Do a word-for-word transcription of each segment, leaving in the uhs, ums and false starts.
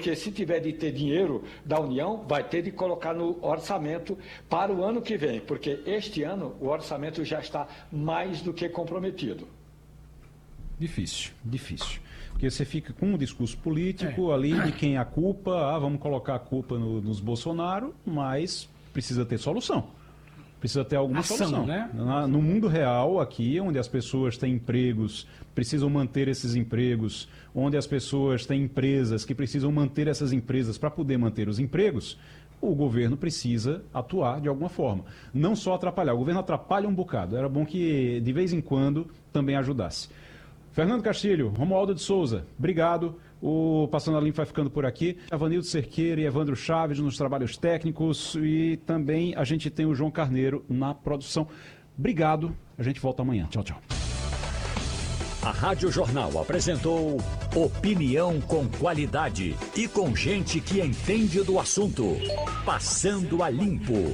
porque se tiver de ter dinheiro da União, vai ter de colocar no orçamento para o ano que vem, porque este ano o orçamento já está mais do que comprometido. Difícil, difícil. Porque você fica com um discurso político é. ali de quem é a culpa, ah, vamos colocar a culpa no, nos Bolsonaro, mas precisa ter solução. Precisa ter alguma Ação, solução. Né? No mundo real, aqui, onde as pessoas têm empregos, precisam manter esses empregos, onde as pessoas têm empresas que precisam manter essas empresas para poder manter os empregos, o governo precisa atuar de alguma forma. Não só atrapalhar, o governo atrapalha um bocado. Era bom que, de vez em quando, também ajudasse. Fernando Castilho, Romualdo de Souza, obrigado. O Passando a Limpo vai ficando por aqui. Avanildo Cerqueira e Evandro Chaves nos trabalhos técnicos e também a gente tem o João Carneiro na produção. Obrigado, a gente volta amanhã. Tchau, tchau. A Rádio Jornal apresentou opinião com qualidade e com gente que entende do assunto. Passando a Limpo.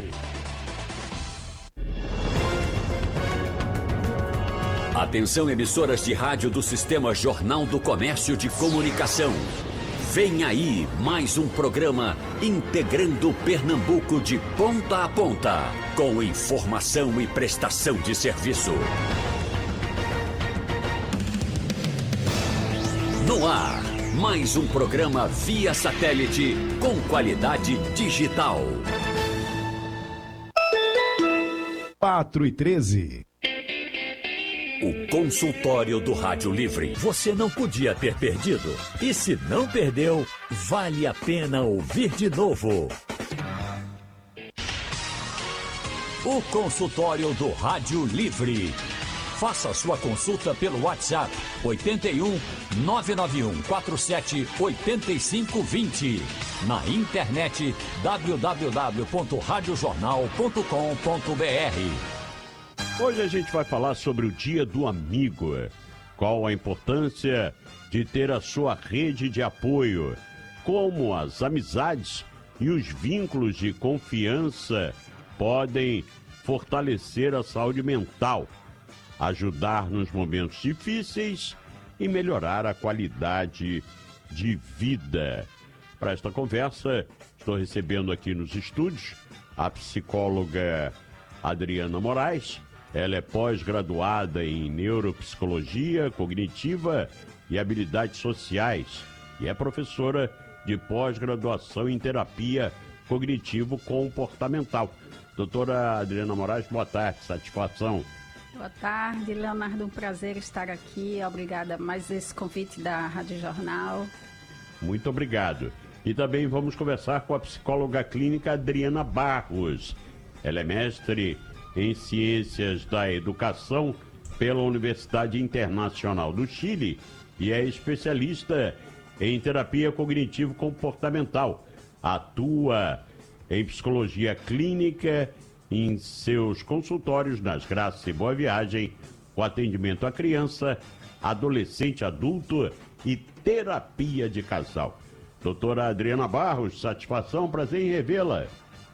Atenção, emissoras de rádio do Sistema Jornal do Comércio de Comunicação. Vem aí mais um programa integrando Pernambuco de ponta a ponta, com informação e prestação de serviço. No ar, mais um programa via satélite com qualidade digital. quatro e treze. O consultório do Rádio Livre. Você não podia ter perdido. E se não perdeu, vale a pena ouvir de novo. O consultório do Rádio Livre. Faça sua consulta pelo WhatsApp oito um nove nove um quatro sete oito cinco dois zero. Na internet w w w ponto rádio jornal ponto com ponto b r. Hoje a gente vai falar sobre o Dia do Amigo. Qual a importância de ter a sua rede de apoio? Como as amizades e os vínculos de confiança podem fortalecer a saúde mental, ajudar nos momentos difíceis e melhorar a qualidade de vida. Para esta conversa, estou recebendo aqui nos estúdios a psicóloga Adriana Moraes. Ela é pós-graduada em neuropsicologia cognitiva e habilidades sociais e é professora de pós-graduação em terapia cognitivo-comportamental. Doutora Adriana Moraes, boa tarde, satisfação. Boa tarde, Leonardo, um prazer estar aqui. Obrigada mais esse convite da Rádio Jornal. Muito obrigado. E também vamos conversar com a psicóloga clínica Adriana Barros. Ela é mestre em Ciências da Educação pela Universidade Internacional do Chile e é especialista em terapia cognitivo-comportamental. Atua em psicologia clínica em seus consultórios nas Graças e Boa Viagem, com atendimento a criança, adolescente, adulto e terapia de casal. Doutora Adriana Barros, satisfação, prazer em revê-la.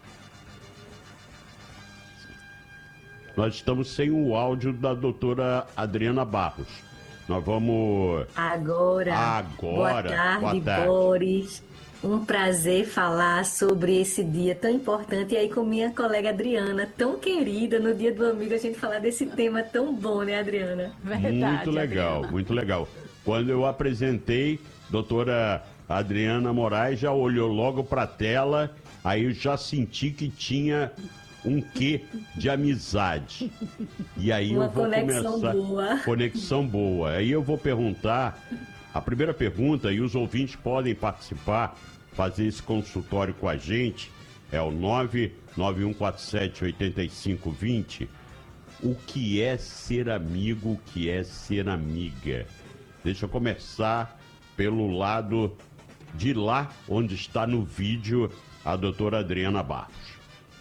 Nós estamos sem o áudio da doutora Adriana Barros. Nós vamos... Agora. Agora. Boa tarde, Boa tarde, Boris. Um prazer falar sobre esse dia tão importante. E aí com minha colega Adriana, tão querida, no Dia do Amigo, a gente falar desse tema tão bom, né, Adriana? Verdade, muito legal, Adriana. muito legal. Quando eu apresentei, doutora Adriana Moraes já olhou logo para a tela, aí eu já senti que tinha um quê de amizade. E aí Uma eu vou conexão começar... boa. Conexão boa. Aí eu vou perguntar, a primeira pergunta, e os ouvintes podem participar, fazer esse consultório com a gente, é o nove nove um quatro sete oito cinco dois zero. O que é ser amigo, o que é ser amiga? Deixa eu começar pelo lado de lá, onde está no vídeo a doutora Adriana Barros.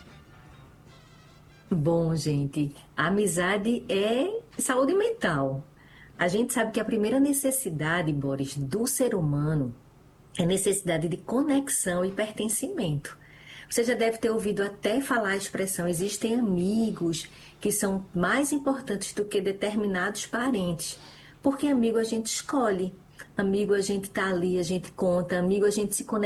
Bom, gente, a amizade é saúde mental. A gente sabe que a primeira necessidade, Boris, do ser humano é necessidade de conexão e pertencimento. Você já deve ter ouvido até falar a expressão, existem amigos que são mais importantes do que determinados parentes. Porque amigo a gente escolhe, amigo a gente tá ali, a gente conta, amigo a gente se conecta.